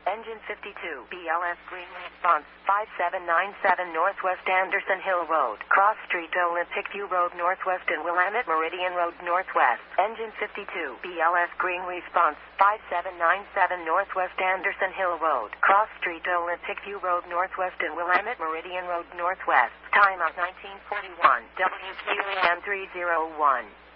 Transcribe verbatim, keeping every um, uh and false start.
Engine fifty-two, B L S green response, five seven nine seven Northwest Anderson Hill Road, Cross Street, Olympic View Road Northwest and Willamette Meridian Road Northwest. Engine fifty-two, B L S green response, five seven nine seven Northwest Anderson Hill Road, Cross Street, Olympic View Road Northwest and Willamette Meridian Road Northwest. Time of nineteen forty-one, W Q A M three oh one.